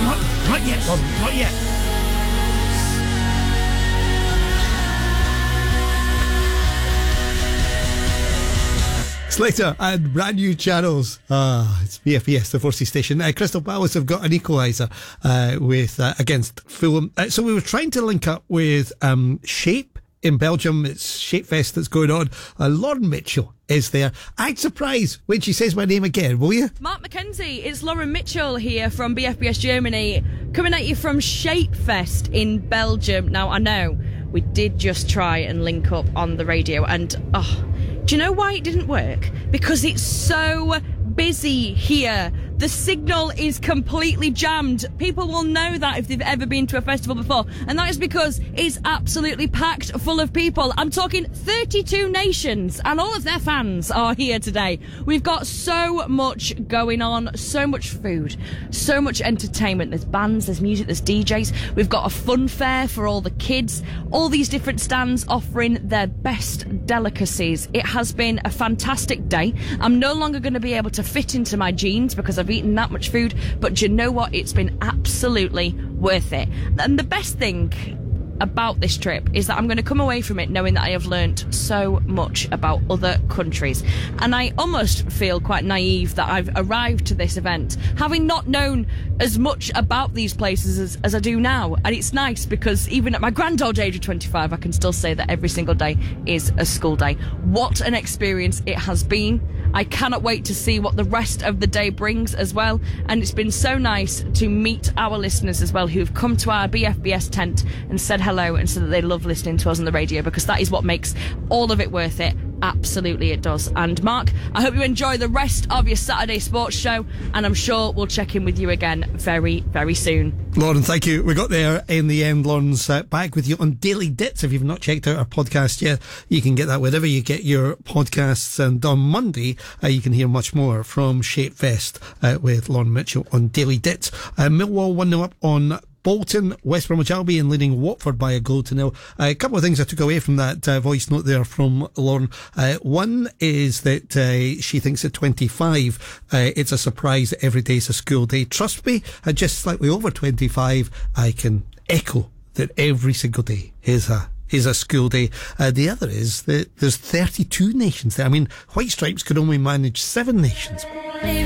Not yet, Lauren, not yet. Slater and brand new channels. It's BFBS, the Forsey station. Crystal Palace have got an equaliser with against Fulham. So we were trying to link up with Shape in Belgium. It's Shape Fest that's going on. Lauren Mitchell is there. I'd surprise when she says my name again, will you? Mark McKenzie, it's Lauren Mitchell here from BFBS Germany, coming at you from Shape Fest in Belgium. Now, I know we did just try and link up on the radio, and do you know why it didn't work? Because it's so busy here. The signal is completely jammed. People will know that if they've ever been to a festival before, and that is because it's absolutely packed full of people. I'm talking 32 nations, and all of their fans are here today. We've got so much going on, so much food, so much entertainment. There's bands, there's music, there's DJs. We've got a fun fair for all the kids, all these different stands offering their best delicacies. It has been a fantastic day. I'm no longer going to be able to fit into my jeans because I've eaten that much food, but do you know what? It's been absolutely worth it. And the best thing about this trip is that I'm going to come away from it knowing that I have learnt so much about other countries, and I almost feel quite naive that I've arrived to this event having not known as much about these places as I do now. And it's nice because even at my grand old age of 25, I can still say that every single day is a school day. What an experience it has been. I cannot wait to see what the rest of the day brings as well. And it's been so nice to meet our listeners as well who've come to our BFBS tent and said hello and said that they love listening to us on the radio, because that is what makes all of it worth it. Absolutely it does. And Mark, I hope you enjoy the rest of your Saturday sports show, and I'm sure we'll check in with you again very, very soon. Lauren, thank you. We got there in the end. Lauren's back with you on Daily Dits. If you've not checked out our podcast yet, you can get that wherever you get your podcasts. And on Monday, you can hear much more from Shape Fest with Lauren Mitchell on Daily Dits. Millwall 1-0 up on Bolton. West Bromwich Albion leading Watford by 1-0. A couple of things I took away from that voice note there from Lauren. One is that she thinks at 25 it's a surprise that every day is a school day. Trust me, at just slightly over 25, I can echo that every single day is a school day. The other is that there's 32 nations there. I mean, White Stripes could only manage 7 nations.